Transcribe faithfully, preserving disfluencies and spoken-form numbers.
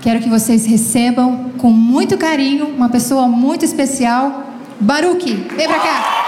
quero que vocês recebam com muito carinho uma pessoa muito especial, Baruque. Vem pra cá.